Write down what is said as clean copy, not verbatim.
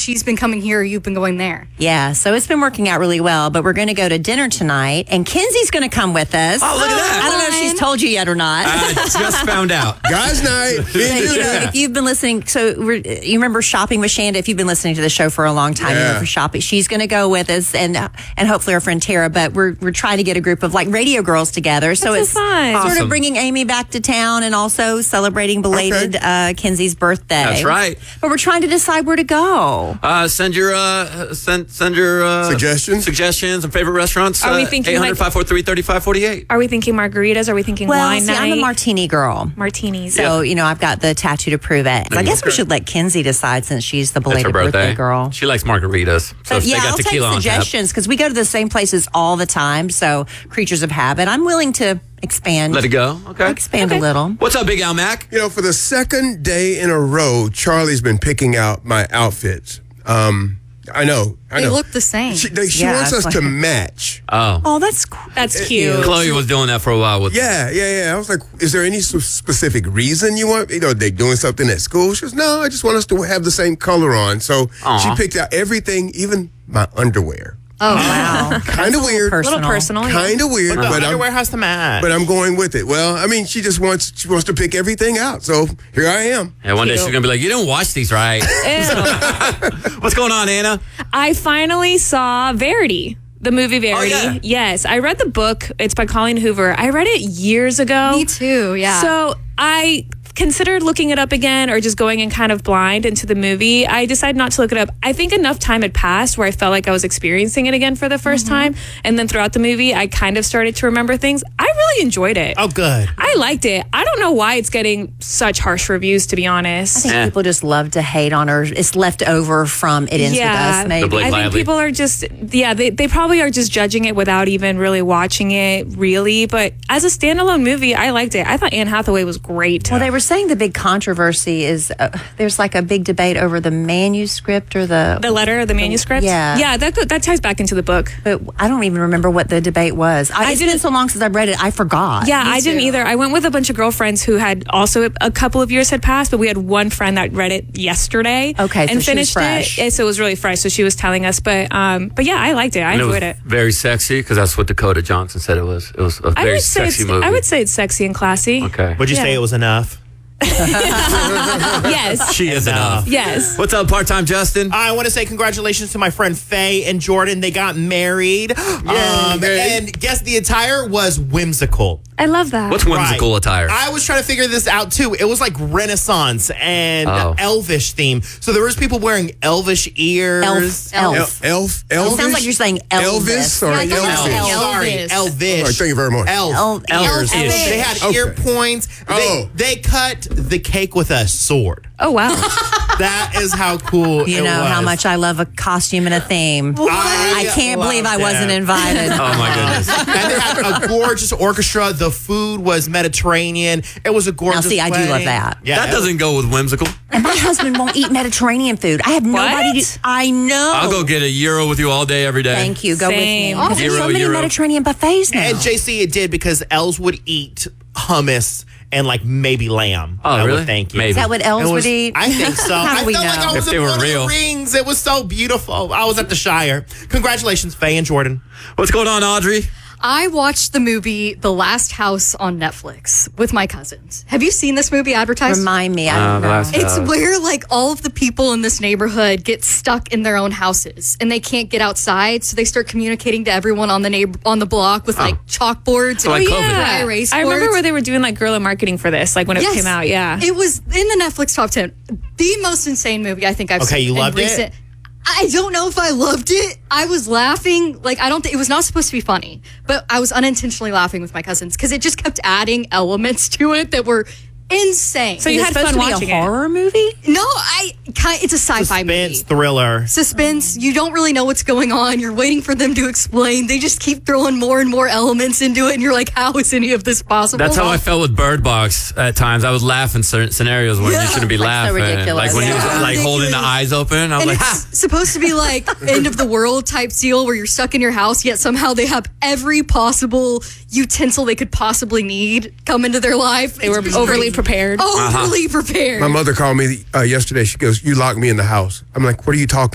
she's been coming here, you've been going there. Yeah, so it's been working out really well, but we're going to go to dinner tonight, and Kenzie's going to come with us. Oh, look at that. I don't know if she's told you yet or not. I just found out. Guys' night. If you've been listening, you remember shopping with Shanda, if you've been listening to the show for a long time, you know, for shopping, she's going to go with us, and hopefully our friend Tara, but we're trying to get a group of like radio girls together. So That's it's fun. sort of bringing Amy back to town and also celebrating belated Kenzie's birthday. That's right. But we're trying to decide where to go. Send your suggestions and favorite restaurants. Are we thinking 800-543-3548. Are we thinking margaritas? Are we thinking wine night? I'm a martini girl. Martinis. So, you know, I've got the tattoo to prove it. I guess we should let Kenzie decide since she's the That's belated her birthday girl. She likes margaritas. So if they got I'll tequila take on tap. suggestions because we go to the same places all the time. So, creatures of habit. I'm willing to expand. Let it go. Okay. Expand a little. What's up, Big Al Mac? You know, for the second day in a row, Charlie's been picking out my outfits. I know. They look the same. She wants us to match. Oh, that's cool. That's cute. Chloe was doing that for a while with. Yeah. I was like, is there any specific reason you want? You know, they doing something at school? She goes, no, I just want us to have the same color on. So she picked out everything, even my underwear. Oh, wow. Kind of weird. A little personal. Kind of weird, But underwear has to match. but I'm going with it. Well, I mean, she wants to pick everything out. So here I am. Yeah, one day she's going to be like, you didn't watch these right. What's going on, Anna? I finally saw Verity. The movie Verity. Oh, yeah. Yes. I read the book. It's by Colleen Hoover. I read it years ago. Me too, yeah. So I considered looking it up again or just going in kind of blind into the movie. I decided not to look it up. I think enough time had passed where I felt like I was experiencing it again for the first time. And then throughout the movie, I kind of started to remember things. I really enjoyed it. Oh, good. I liked it. I don't know why it's getting such harsh reviews, to be honest. I think people just love to hate on her. It's left over from It Ends With Us, maybe. Blake I think Lively. people are just, they probably are just judging it without even really watching it, really. But as a standalone movie, I liked it. I thought Anne Hathaway was great. Well, they were saying the big controversy is there's like a big debate over the manuscript or the letter, the manuscript. Yeah, that ties back into the book. But I don't even remember what the debate was. It's been so long since I've read it, I forgot. Yeah, I didn't either. I went with a bunch of girlfriends who had also a couple of years had passed, but we had one friend that read it yesterday. Okay, so and she was finished fresh. it. So it was really fresh. So she was telling us, but yeah, I liked it. I And enjoyed it. Very sexy because that's what Dakota Johnson said it was. It was a very sexy movie. I would say it's sexy and classy. Okay. Would you say it was enough? Yes. She is enough. Yes. What's up, part-time Justin? I want to say congratulations to my friend Faye and Jordan. They got married. And guess the attire was whimsical. I love that. What's whimsical attire? I was trying to figure this out too. It was like Renaissance and elvish theme. So there was people wearing elvish ears. Elf. Elf. It sounds like you're saying Elvis or I thought Elvis. it was Sorry, Elvis. elvish. All right, thank you very much. Elf. Elvish. They had ear points. They cut the cake with a sword. Oh, wow. That is how cool You it know was. how much I love a costume and a theme. I can't believe I wasn't invited. Oh, my goodness. And they had a gorgeous orchestra. The food was Mediterranean. It was a gorgeous Now, see, I do wedding. love that. Yeah, That doesn't go with whimsical. And my husband won't eat Mediterranean food. I have nobody to. I know. I'll go get a gyro with you all day, every day. Thank you. Go Same. with me. There's so many Gyro. Mediterranean buffets now. And JC, it did because Els would eat hummus and like maybe lamb. Oh, I would really? Thank you. Maybe. Is that what Els It was- would eat? I think so. How do I we felt know? like I was If they in were Lord real. of the Rings. It was so beautiful. I was at the Shire. Congratulations, Faye and Jordan. What's going on, Audrey? I watched the movie The Last House on Netflix with my cousins. Have you seen this movie advertised? Remind me. I don't know. It's where like all of the people in this neighborhood get stuck in their own houses and they can't get outside, so they start communicating to everyone on the block with like chalkboards and like COVID. dry erase I remember boards. where they were doing like guerrilla marketing for this, like when it Yes. came out. Yeah. It was in the Netflix top 10. The most insane movie I think I've seen. Okay, you in loved it? recent- I don't know if I loved it. I was laughing. Like, it was not supposed to be funny, but I was unintentionally laughing with my cousins because it just kept adding elements to it that were insane. So you Is had it supposed fun to watching be a it. horror movie? No, it's a sci-fi movie. Suspense thriller. Suspense. You don't really know what's going on. You're waiting for them to explain. They just keep throwing more and more elements into it, and you're like, how is any of this possible? That's how I felt with Bird Box at times. I was laughing certain scenarios where you shouldn't be Like, so laughing. ridiculous. Like when he was Yeah. like holding the eyes open. I was And like, it's supposed to be like end of the world type deal where you're stuck in your house, yet somehow they have every possible utensil they could possibly need come into their life. They were overly prepared. Overly prepared. My mother called me yesterday. She goes, "You locked me in the house." I'm like, "What are you talking